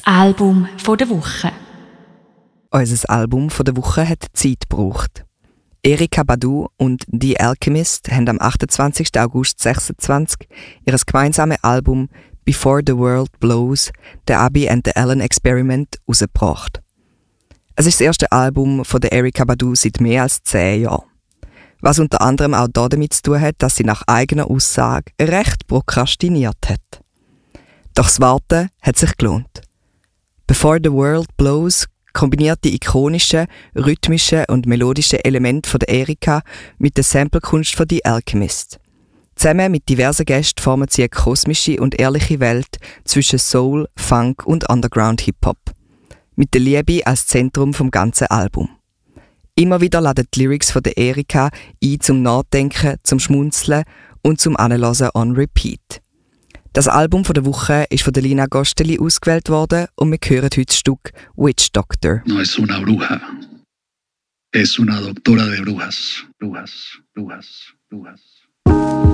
Album der Woche. Unser Album der Woche hat Zeit gebraucht. Erykah Badu und The Alchemist haben am 28. August 2026 ihr gemeinsames Album «Before the World Blows – The Abby and the Ellen Experiment» herausgebracht. Es ist das erste Album von der Erykah Badu seit mehr als 10 Jahren. Was unter anderem auch damit zu tun hat, dass sie nach eigener Aussage recht prokrastiniert hat. Doch das Warten hat sich gelohnt. «Before the World Blows» kombiniert die ikonischen, rhythmischen und melodischen Elemente von der Erykah mit der Samplekunst von The Alchemist. Zusammen mit diversen Gästen formen sie eine kosmische und ehrliche Welt zwischen Soul, Funk und Underground-Hip-Hop. Mit der Liebe als Zentrum vom ganzen Album. Immer wieder laden die Lyrics von der Erykah ein zum Nachdenken, zum Schmunzeln und zum Anhören on Repeat. Das Album der Woche ist von der Lina Gosteli ausgewählt worden und wir hören heute das Stück «Witch Doctor». No es una bruja, es una doctora de brujas, brujas, brujas, brujas.